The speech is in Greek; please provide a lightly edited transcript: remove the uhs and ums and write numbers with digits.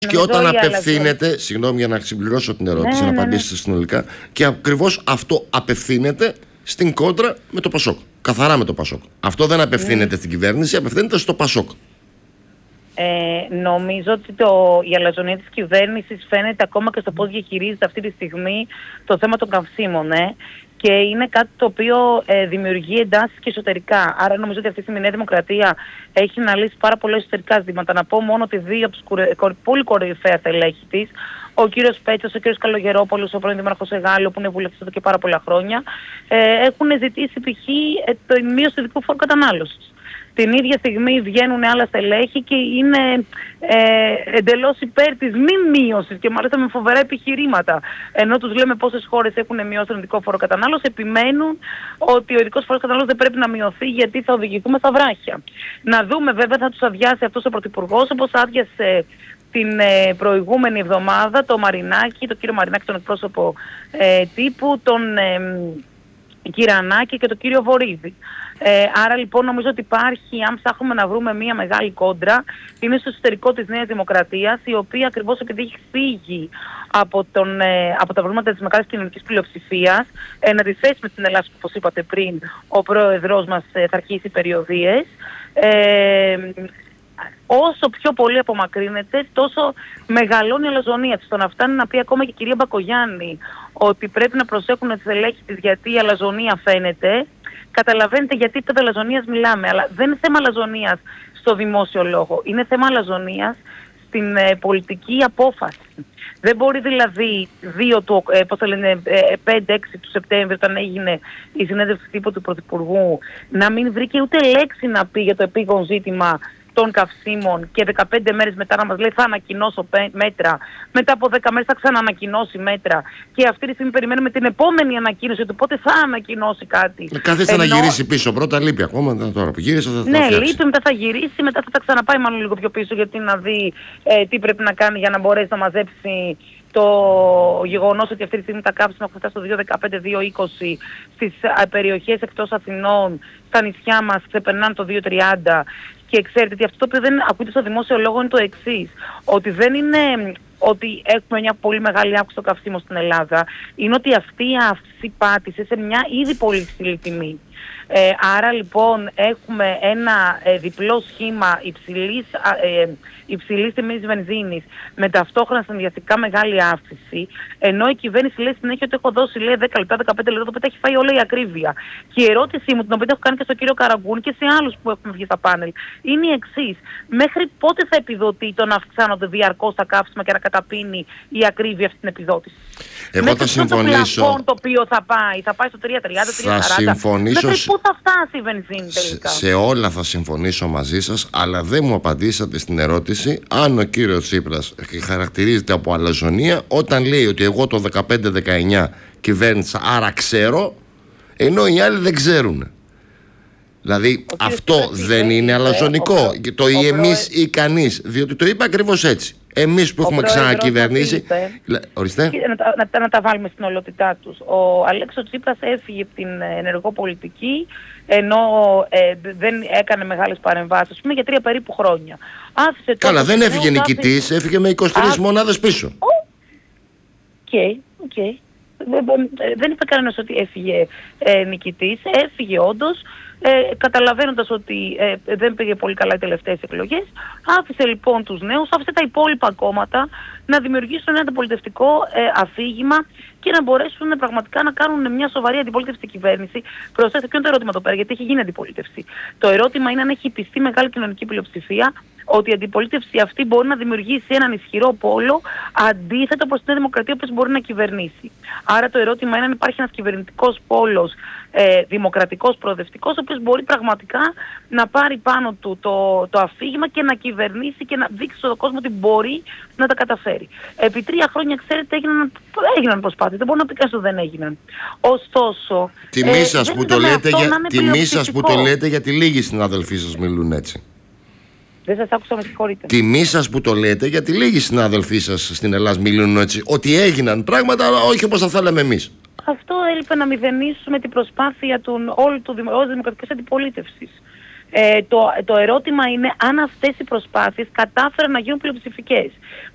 Και όταν απευθύνεται, συγγνώμη για να συμπληρώσω την ερώτηση, να απαντήσετε συνολικά, και ακριβώς αυτό απευθύνεται στην κόντρα με το Πασόκ. Καθαρά με το Πασόκ. Αυτό δεν απευθύνεται στην κυβέρνηση, απευθύνεται στο Πασόκ. Νομίζω ότι η αλαζονία της κυβέρνησης φαίνεται ακόμα και στο πώς διαχειρίζεται αυτή τη στιγμή το θέμα των καυσίμων. Και είναι κάτι το οποίο δημιουργεί εντάσεις και εσωτερικά. Άρα νομίζω ότι αυτή τη στιγμή η Νέα Δημοκρατία έχει να λύσει πάρα πολλά εσωτερικά ζητήματα. Να πω μόνο ότι δύο από τους πολύ κορυφαία στελέχη της, ο κύριος Πέτσος, ο κύριος Καλογερόπολος, ο πρώην Δήμαρχος Εγάλου, που είναι βουλευτής εδώ και πάρα πολλά χρόνια, έχουν ζητήσει π.χ. το μείωση του ειδικού φόρου κατανάλωσης. Την ίδια στιγμή βγαίνουν άλλα στελέχη και είναι εντελώς υπέρ της μη μείωσης και μάλιστα με φοβερά επιχειρήματα. Ενώ τους λέμε πόσες χώρες έχουν μειώσει τον ειδικό φόρο κατανάλωση, επιμένουν ότι ο ειδικός φόρος κατανάλωσης δεν πρέπει να μειωθεί γιατί θα οδηγηθούμε στα βράχια. Να δούμε βέβαια θα τους αδειάσει αυτός ο πρωθυπουργός, όπως άδειασε την προηγούμενη εβδομάδα το Μαρινάκη, τον κύριο Μαρινάκη, τον εκπρόσωπο τύπου, τον Κυρανάκη και τον κύριο Βορίδη. Άρα λοιπόν νομίζω ότι υπάρχει, αν ψάχνουμε να βρούμε μια μεγάλη κόντρα, είναι στο εσωτερικό της Νέας Δημοκρατίας, η οποία ακριβώς επειδή έχει φύγει από τα προβλήματα της μεγάλης κοινωνικής πλειοψηφίας, να τη θέσει με την Ελλάδα, όπως είπατε πριν, ο πρόεδρος μας θα αρχίσει περιοδίες. Όσο πιο πολύ απομακρύνεται, τόσο μεγαλώνει η αλαζονία της. Το να φτάνει να πει ακόμα και η κυρία Μπακογιάννη ότι πρέπει να προσέχουν τις ελέγχεις της γιατί η αλαζονία φαίνεται. Καταλαβαίνετε γιατί επίπεδο αλαζονίας μιλάμε, αλλά δεν είναι θέμα αλαζονίας στο δημόσιο λόγο. Είναι θέμα αλαζονίας στην πολιτική απόφαση. Δεν μπορεί δηλαδή 5-6 του Σεπτέμβρη, όταν έγινε η συνέντευξη τύπου του Πρωθυπουργού, να μην βρήκε ούτε λέξη να πει για το επίγον ζήτημα των καυσίμων και 15 μέρες μετά να μας λέει θα ανακοινώσω μέτρα, μετά από 10 μέρες θα ξαναανακοινώσει μέτρα και αυτή τη στιγμή περιμένουμε την επόμενη ανακοίνωση του πότε θα ανακοινώσει κάτι. Κάθεστε να γυρίσει πίσω πρώτα, λείπει ακόμα, τώρα που γύρισε θα φτιάξει. Λείπει, μετά θα γυρίσει, μετά θα τα ξαναπάει μάλλον λίγο πιο πίσω γιατί να δει τι πρέπει να κάνει για να μπορέσει να μαζέψει το γεγονός ότι αυτή τη στιγμή τα καύσιμα έχουν φτάσει στο 2.15-2.20 στις περιοχές εκτός Αθηνών, στα νησιά μας ξεπερνάνε το 2.30. Και ξέρετε ότι αυτό το οποίο δεν ακούγεται στο δημόσιο λόγο είναι το εξής, ότι δεν είναι ότι έχουμε μια πολύ μεγάλη αύξηση στο καυσίμο στην Ελλάδα, είναι ότι αυτή η αύξηση πάτησε σε μια ήδη πολύ υψηλή τιμή. Άρα λοιπόν έχουμε ένα διπλό σχήμα υψηλής τιμής βενζίνης με ταυτόχρονα συνδυαστικά μεγάλη αύξηση, ενώ η κυβέρνηση λέει συνέχεια ότι έχω δώσει 10 λεπτά, 15 λεπτά, το έχει φάει όλη η ακρίβεια. Και η ερώτησή μου, την οποία έχω κάνει και στον κύριο Καραγκούνη και σε άλλους που έχουν βγει στα πάνελ, είναι η εξής. Μέχρι πότε θα επιδοτεί το να αυξάνονται διαρκώς τα καύσιμα και να καταπίνει η ακρίβεια αυτή την επιδότηση? Εγώ θα συμφωνήσω. Το πλαφόν το οποίο θα πάει στο 3.30, 3.40. Μέχρι πού θα φτάσει η βενζίνη τελικά? Σε όλα θα συμφωνήσω μαζί σας, αλλά δεν μου απαντήσατε στην ερώτηση αν ο κύριος Τσίπρας χαρακτηρίζεται από αλαζονία όταν λέει ότι εγώ το 15-19 κυβέρνησα, άρα ξέρω, ενώ οι άλλοι δεν ξέρουν. Δηλαδή αυτό δεν είναι αλαζονικό, το ή εμείς ή κανείς, διότι το είπα ακριβώς έτσι. Εμείς που έχουμε ξανακυβερνήσει. Ορίστε. Να τα βάλουμε στην ολότητά τους. Ο Αλέξος Τσίπρας έφυγε από την ενεργό πολιτική, ενώ δεν έκανε μεγάλες παρεμβάσεις, πούμε, για 3 περίπου χρόνια. Καλά, δεν έφυγε νικητής, έφυγε με 23 μονάδες πίσω. Οκ. Δεν είπε κανένας ότι έφυγε νικητής, έφυγε όντως. Καταλαβαίνοντας ότι δεν πήγε πολύ καλά οι τελευταίες εκλογές, άφησε λοιπόν τους νέους, άφησε τα υπόλοιπα κόμματα να δημιουργήσουν ένα αντιπολιτευτικό αφήγημα και να μπορέσουν πραγματικά να κάνουν μια σοβαρή αντιπολίτευση κυβέρνηση. Προσέξτε, ποιο είναι το ερώτημα εδώ πέρα, γιατί έχει γίνει αντιπολίτευση. Το ερώτημα είναι αν έχει πιστεί μεγάλη κοινωνική πλειοψηφία ότι η αντιπολίτευση αυτή μπορεί να δημιουργήσει έναν ισχυρό πόλο αντίθετο προς την Δημοκρατία που μπορεί να κυβερνήσει. Άρα το ερώτημα είναι αν υπάρχει ένας κυβερνητικός πόλος δημοκρατικός, προοδευτικός, ο οποίος μπορεί πραγματικά να πάρει πάνω του το αφήγημα και να κυβερνήσει και να δείξει στον κόσμο ότι μπορεί να τα καταφέρει. Επί 3 χρόνια, ξέρετε, έγιναν προσπάθειες. Δεν μπορεί να πει κανείς ότι δεν έγιναν. Ωστόσο, τιμή σας που το λέτε, γιατί λίγοι συναδελφοί σας μιλούν έτσι. Δεν σας άκουσα, με συγχωρείτε. Τιμή σας που το λέτε, γιατί λίγοι συναδελφοί σας στην Ελλάδα μιλούν έτσι. Ότι έγιναν πράγματα, αλλά όχι όπως θα θέλαμε εμείς. Αυτό έλειπε να μηδενίσουμε την προσπάθεια όλης δημοκρατικής αντιπολίτευσης. Το ερώτημα είναι αν αυτές οι προσπάθειες κατάφεραν να γίνουν πλειοψηφικές.